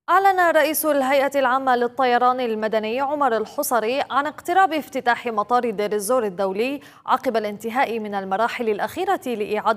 أعلن رئيس الهيئة العامة للطيران المدني عمر الحصري عن اقتراب افتتاح مطار دير الزور الدولي عقب الانتهاء من المراحل الأخيرة لإعادة